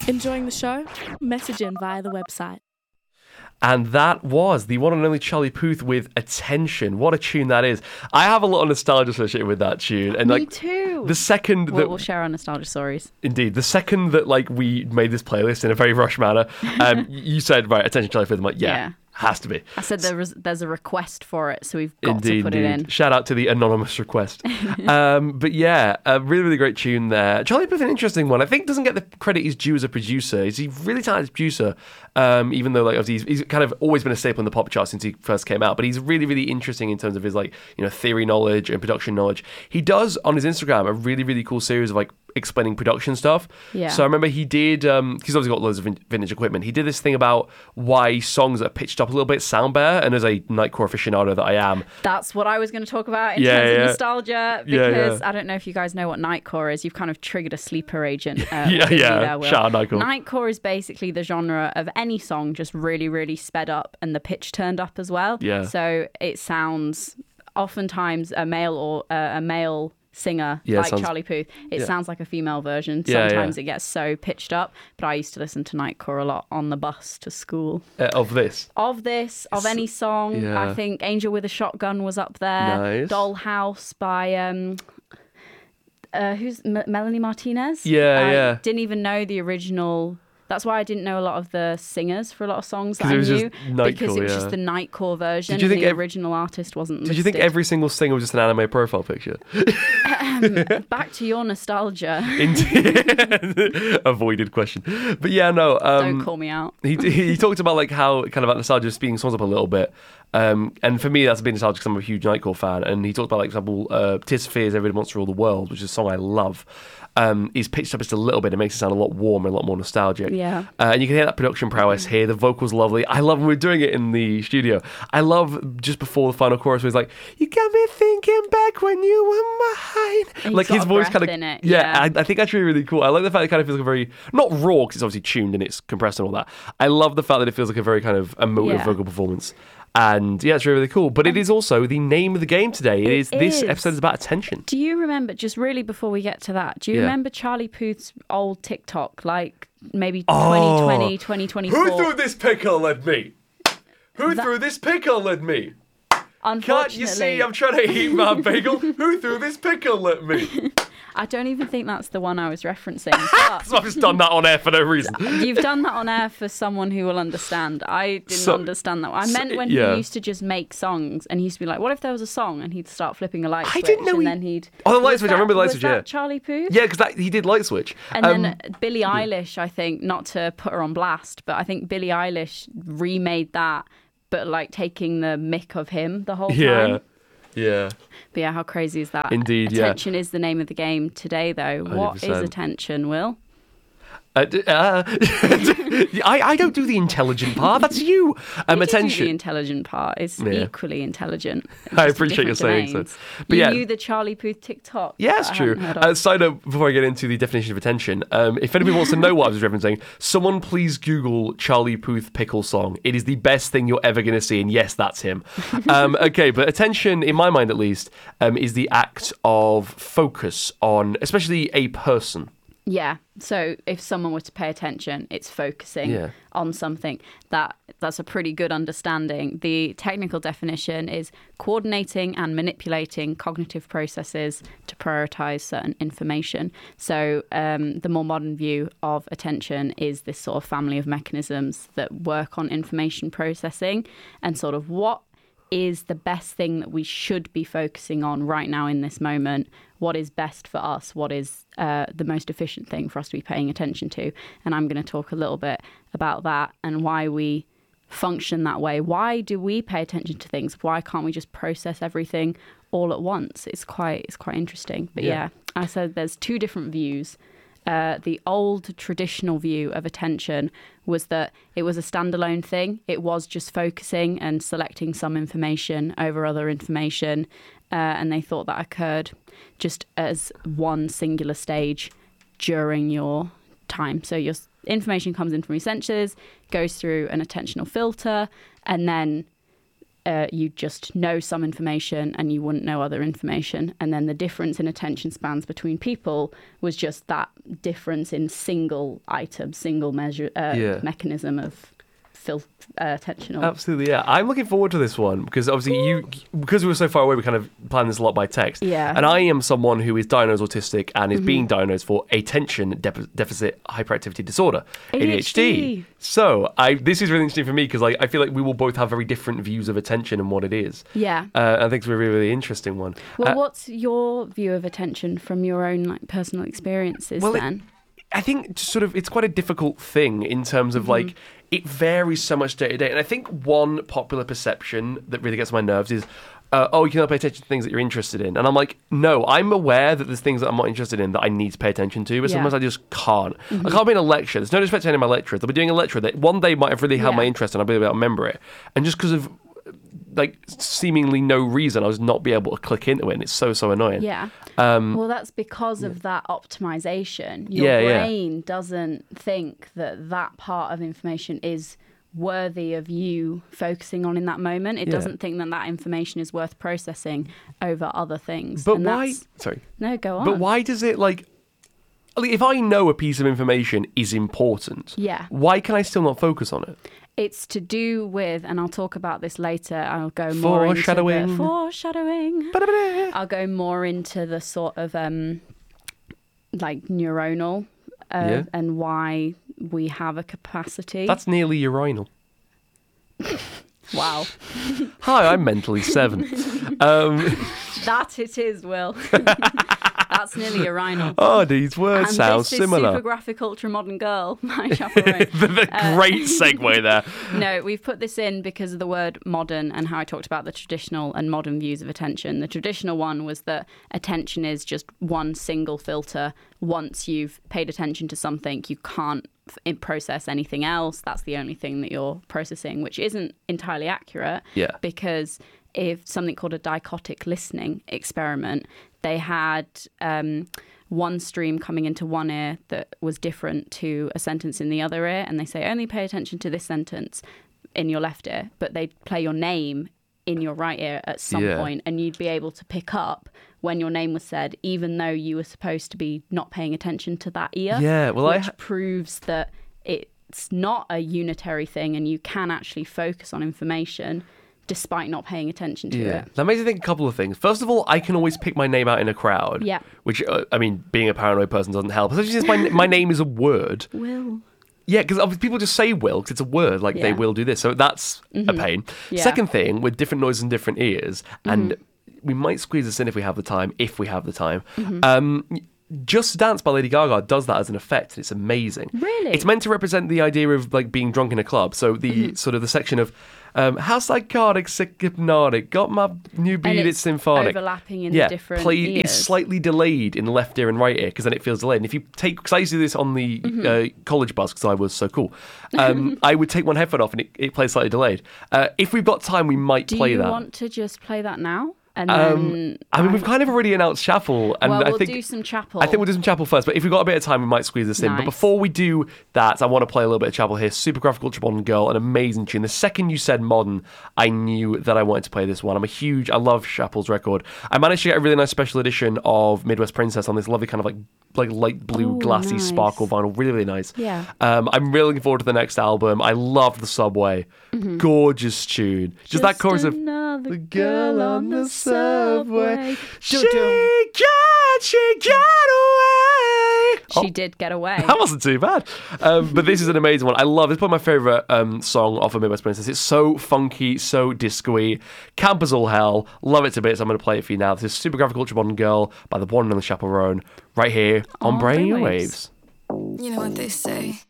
Enjoying the show? Message in via the website. And that was the one and only Charlie Puth with Attention. What a tune that is. I have a lot of nostalgia associated with that tune. And Me too. The second that... We'll share our nostalgia stories. Indeed. The second that we made this playlist in a very rushed manner, you said, right, Attention Charlie Puth. I'm like, yeah. Has to be. I said there's a request for it, so we've got to put it in. Shout out to the anonymous request. But yeah, a really, really great tune there. Charlie Puth, an interesting one. I think doesn't get the credit he's due as a producer. He's a really talented producer, even though obviously he's kind of always been a staple in the pop chart since he first came out. But he's really, really interesting in terms of his theory knowledge and production knowledge. He does on his Instagram a really, really cool series of explaining production stuff. Yeah. So I remember he did, he's obviously got loads of vintage equipment. He did this thing about why songs that are pitched up a little bit sound better. And as a Nightcore aficionado that I am, that's what I was going to talk about in terms of nostalgia, because I don't know if you guys know what Nightcore is. You've kind of triggered a sleeper agent. Shout out Nightcore. Nightcore is basically the genre of any song just really, really sped up and the pitch turned up as well. Yeah. So it sounds oftentimes a male singer Charlie Puth. It sounds like a female version. Sometimes it gets so pitched up. But I used to listen to Nightcore a lot on the bus to school. Of any song. Yeah. I think Angel with a Shotgun was up there. Nice. Dollhouse by who's Melanie Martinez? Yeah. Didn't even know the original. That's why I didn't know a lot of the singers for a lot of songs that I knew, because it was just the Nightcore version. Did you think the original artist wasn't listed. Did you think every single singer was just an anime profile picture? Back to your nostalgia. Avoided question. But yeah, no. Don't call me out. He talked about how kind of about nostalgia speeding songs up a little bit. And for me, that's been nostalgic because I'm a huge Nightcore fan. And he talked about, for example, Tears for Fears, Every Monster Rule the World, which is a song I love. He's pitched up just a little bit. It makes it sound a lot warmer, a lot more nostalgic. Yeah. And you can hear that production prowess here. The vocals lovely. I love when we're doing it in the studio. I love just before the final chorus where he's like, "You got me thinking back when you were mine." His voice kind of in it. I think that's really, really cool. I like the fact it kind of feels like a very, not raw because it's obviously tuned and it's compressed and all that. I love the fact that it feels like a very kind of emotive vocal performance. And yeah, it's really, really cool. But it is also the name of the game today. This episode is about attention. Do you remember, just really before we get to that, do you remember Charlie Puth's old TikTok, maybe 2020, 2024? Who threw this pickle at me? Who threw this pickle at me? Unfortunately. Can't you see I'm trying to eat my bagel? Who threw this pickle at me? I don't even think that's the one I was referencing. So I've just done that on air for no reason. You've done that on air for someone who will understand. I didn't understand that. I meant when he used to just make songs and he used to be like, what if there was a song? And he'd start flipping a light switch. I didn't know then he'd... Oh, the light switch. I remember the light switch, Was that Charlie Puth? Yeah, because he did light switch. And then Billie Eilish, I think, not to put her on blast, but I think Billie Eilish remade that, but taking the mick of him the whole time. Yeah. But yeah, how crazy is that? Indeed, Attention is the name of the game today, though. 100%. What is attention, Will? I don't do the intelligent part. That's you. Attention. Do the intelligent part. It's equally intelligent. I appreciate you saying so. But you knew the Charlie Puth TikTok. Yeah, it's true. Side note, before I get into the definition of attention, if anybody wants to know what I was referencing, someone please Google Charlie Puth pickle song. It is the best thing you're ever going to see, and yes, that's him. Okay, but attention, in my mind at least, is the act of focus on, especially a person. Yeah. So if someone were to pay attention, it's focusing on something. That's a pretty good understanding. The technical definition is coordinating and manipulating cognitive processes to prioritize certain information. So the more modern view of attention is this sort of family of mechanisms that work on information processing and sort of what is the best thing that we should be focusing on right now in this moment. What is best for us? What is the most efficient thing for us to be paying attention to? And I'm going to talk a little bit about that and why we function that way. Why do we pay attention to things? Why can't we just process everything all at once? It's quite interesting. But yeah, I said there's two different views. The old traditional view of attention was that it was a standalone thing. It was just focusing and selecting some information over other information. And they thought that occurred just as one singular stage during your time. So your information comes in from your senses, goes through an attentional filter, and then you just know some information and you wouldn't know other information. And then the difference in attention spans between people was just that difference in single item, single measure mechanism of attentional. Absolutely, yeah. I'm looking forward to this one because obviously because we were so far away, we kind of planned this a lot by text. Yeah. And I am someone who is diagnosed autistic and is being diagnosed for attention deficit hyperactivity disorder, ADHD. So this is really interesting for me because I feel like we will both have very different views of attention and what it is. Yeah. I think it's a really, really interesting one. Well, what's your view of attention from your own personal experiences then? I think it's quite a difficult thing in terms of it varies so much day to day. And I think one popular perception that really gets on my nerves is, you can only pay attention to things that you're interested in. And I'm like, no, I'm aware that there's things that I'm not interested in that I need to pay attention to, but sometimes I just can't. I can't be in a lecture. There's no disrespect to any of my lecturers. They'll be doing a lecture that one day might have really held my interest and I'll be able to remember it. And just because of seemingly no reason, I was not be able to click into it, and it's so annoying. Yeah. Well, that's because of that optimization. Your brain doesn't think that part of information is worthy of you focusing on in that moment. It doesn't think that information is worth processing over other things. But why? Sorry. No, go on. But why does it if I know a piece of information is important, why can I still not focus on it? It's to do with, and I'll talk about this later, I'll go more into foreshadowing. I'll go more into the sort of neuronal and why we have a capacity. That's nearly urinal. Wow. Hi, I'm mentally 7. That it is, Will. That's nearly urinal. Oh, these words sound similar. And this is Super Graphic Ultra Modern Girl by Chaperone. the great segue there. No, we've put this in because of the word modern and how I talked about the traditional and modern views of attention. The traditional one was that attention is just one single filter. Once you've paid attention to something, you can't process anything else. That's the only thing that you're processing, which isn't entirely accurate. Yeah. Because if something called a dichotic listening experiment, they had one stream coming into one ear that was different to a sentence in the other ear, and they say only pay attention to this sentence in your left ear, but they'd play your name in your right ear at some point, and you'd be able to pick up when your name was said, even though you were supposed to be not paying attention to that ear. Yeah, well, which proves that it's not a unitary thing, and you can actually focus on information despite not paying attention to it. That makes me think a couple of things. First of all, I can always pick my name out in a crowd. Yeah. Which, being a paranoid person doesn't help. Especially since my name is a word. Will. Yeah, because people just say will, because it's a word, they will do this. So that's a pain. Yeah. Second thing, with different noises in different ears, and we might squeeze this in if we have the time, Just Dance by Lady Gaga does that as an effect, and it's amazing. Really? It's meant to represent the idea of being drunk in a club. So the sort of the section of how psychotic, sick, hypnotic, got my new beat, it's symphonic. Overlapping in the different ears. It's slightly delayed in the left ear and right ear because then it feels delayed. And if you take, because I used to do this on the college bus because I was so cool, I would take one headphone off and it plays slightly delayed. If we've got time, we might play that. Do you want to just play that now? And then we've kind of already announced Chapel. And we'll I think, do some Chapel. I think we'll do some Chapel first, but if we've got a bit of time, we might squeeze this in. But before we do that, I want to play a little bit of Chapel here. Super Graphic Ultra Modern Girl, an amazing tune. The second you said modern, I knew that I wanted to play this one. I love Chapel's record. I managed to get a really nice special edition of Midwest Princess on this lovely kind of like light blue glassy sparkle vinyl. Really, really nice. Yeah. I'm really looking forward to the next album. I love The Subway. Gorgeous tune. Just that chorus of the girl on the subway. She got away. She did get away. That wasn't too bad. But this is an amazing one. I love it. It's probably my favourite song off of Midwest Princess. It's so funky, so disco-y. Camp as all hell. Love it to bits. I'm going to play it for you now. This is Super Graphic Ultra Modern Girl by the one and only Chaperone right here on Brainwaves. You know what they say.